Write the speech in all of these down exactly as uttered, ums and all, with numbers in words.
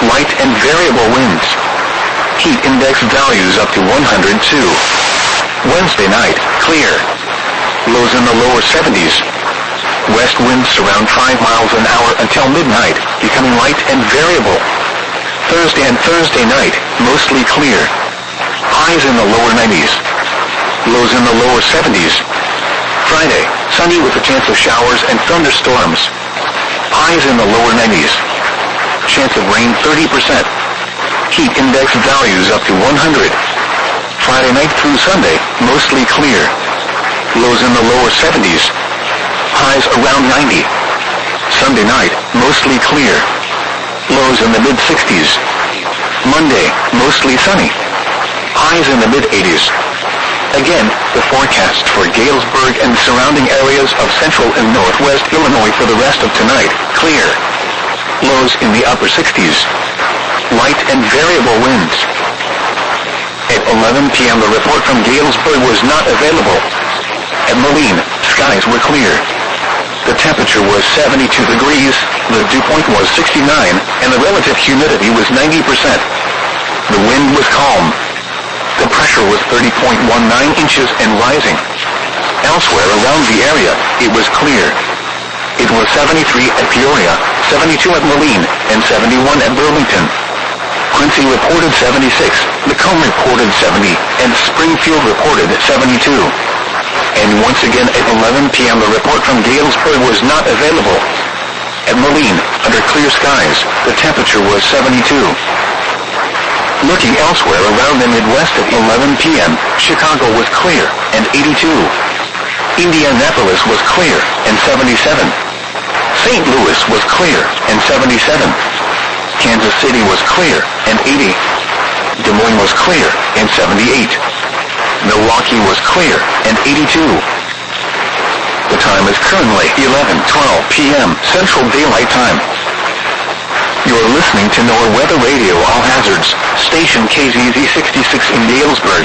Light and variable winds. Heat index values up to one hundred two. Wednesday night, clear. Lows in the lower seventies. West winds around five miles an hour until midnight, becoming light and variable. Thursday and Thursday night, mostly clear. Highs in the lower nineties. Lows in the lower seventies. Friday, sunny with a chance of showers and thunderstorms. Highs in the lower nineties. Chance of rain thirty percent. Heat index values up to one hundred. Friday night through Sunday, mostly clear. Lows in the lower seventies. Highs around ninety. Sunday night, mostly clear. Lows in the mid-sixties. Monday, mostly sunny. Highs in the mid-eighties. Again, the forecast for Galesburg and surrounding areas of central and northwest Illinois for the rest of tonight, clear. Lows in the upper sixties. Light and variable winds. At eleven p.m. the report from Galesburg was not available. At Moline, skies were clear. The temperature was seventy-two degrees, the dew point was sixty-nine, and the relative humidity was ninety percent. The wind was calm. The pressure was thirty point one nine inches and rising. Elsewhere around the area, it was clear. It was seventy-three at Peoria, seventy-two at Moline, and seventy-one at Burlington. Quincy reported seventy-six, Macomb reported seventy, and Springfield reported seventy-two. And once again at eleven p.m. the report from Galesburg was not available. At Moline, under clear skies, the temperature was seventy-two. Looking elsewhere around the Midwest at eleven p.m., Chicago was clear, and eighty-two. Indianapolis was clear, and seventy-seven. Saint Louis was clear, and seventy-seven. Kansas City was clear, and eighty. Des Moines was clear, and seventy-eight. Milwaukee was clear, and eighty-two. The time is currently eleven twelve p.m. Central Daylight Time. You're listening to NOAA Weather Radio All Hazards, station K Z Z sixty-six in Galesburg.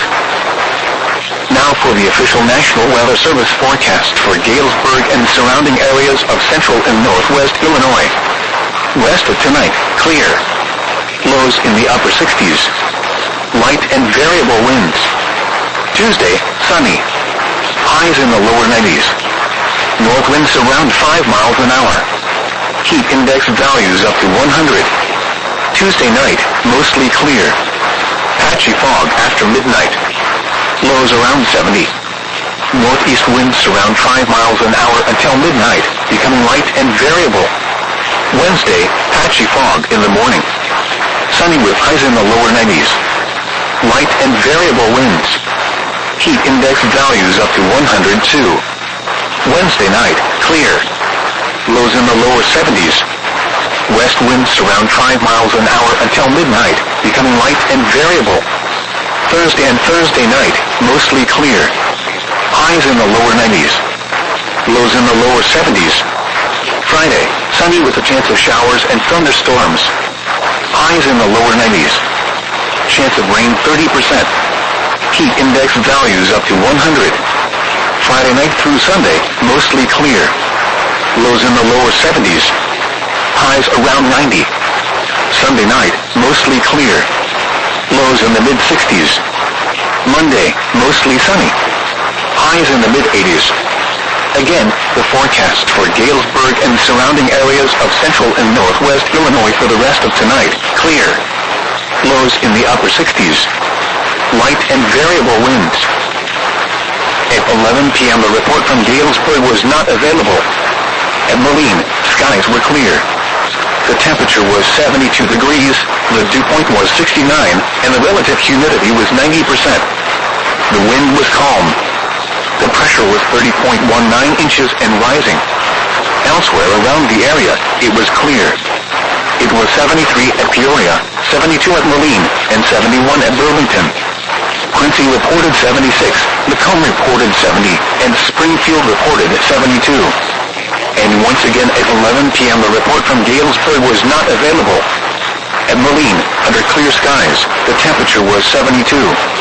Now for the official National Weather Service forecast for Galesburg and surrounding areas of central and northwest Illinois. West of tonight, clear. Lows in the upper sixties. Light and variable winds. Tuesday, sunny. Highs in the lower nineties. North winds around five miles an hour. Heat index values up to one hundred. Tuesday night, mostly clear. Patchy fog after midnight. Lows around seventy. Northeast winds around five miles an hour until midnight, becoming light and variable. Wednesday, patchy fog in the morning. Sunny with highs in the lower nineties. Light and variable winds. Heat index values up to one hundred two. Wednesday night, clear. Lows in the lower seventies. West winds around five miles an hour until midnight, becoming light and variable. Thursday and Thursday night, mostly clear. Highs in the lower nineties. Lows in the lower seventies. Friday, sunny with a chance of showers and thunderstorms. Highs in the lower nineties. Chance of rain thirty percent. Heat index values up to one hundred. Friday night through Sunday, mostly clear. Lows in the lower seventies. Highs around ninety. Sunday night, mostly clear. Lows in the mid-sixties. Monday, mostly sunny. Highs in the mid-eighties. Again, the forecast for Galesburg and surrounding areas of central and northwest Illinois for the rest of tonight, clear. Lows in the upper sixties. Light and variable winds. At eleven p.m. the report from Galesburg was not available. At Moline, skies were clear. The temperature was seventy-two degrees, the dew point was sixty-nine, and the relative humidity was ninety percent. The wind was calm. The pressure was thirty point one nine inches and rising. Elsewhere around the area, it was clear. It was seventy-three at Peoria, seventy-two at Moline, and seventy-one at Burlington. Quincy reported seventy-six, Macomb reported seventy, and Springfield reported seventy-two. And once again at eleven p.m. the report from Galesburg was not available. At Moline, under clear skies, the temperature was seventy-two.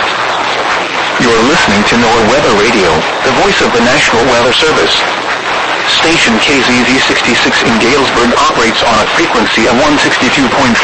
You're listening to NOAA Weather Radio, the voice of the National Weather Service. Station K Z Z sixty-six in Galesburg operates on a frequency of one sixty-two point